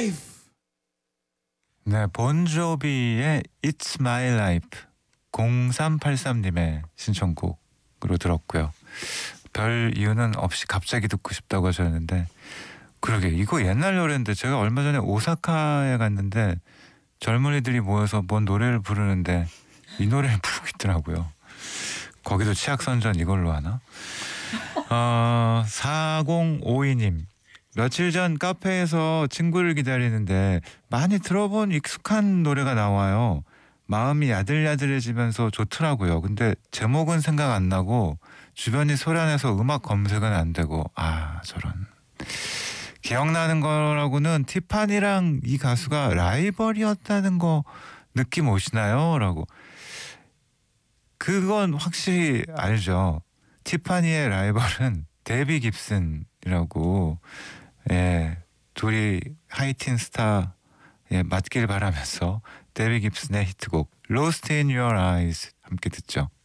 네, 본조비의 It's My Life 0383님의 신청곡으로 들었고요. 별 이유는 없이 갑자기 듣고 싶다고 하셨는데 그러게 이거 옛날 노래인데 제가 얼마 전에 오사카에 갔는데 젊은이들이 모여서 뭔 노래를 부르는데 이 노래를 부르고 있더라고요. 거기도 치악선전 이걸로 하나? 4052님 며칠 전 카페에서 친구를 기다리는데 많이 들어본 익숙한 노래가 나와요. 마음이 야들야들해지면서 좋더라고요. 근데 제목은 생각 안 나고 주변이 소란해서 음악 검색은 안 되고 저런. 기억나는 거라고는 티파니랑 이 가수가 라이벌이었다는 거 느낌 오시나요? 라고. 그건 확실히 알죠. 티파니의 라이벌은 데비 깁슨이라고. 예, 둘이 하이틴 스타 맞길 바라면서 데비 깁슨의 히트곡 Lost in Your Eyes 함께 듣죠.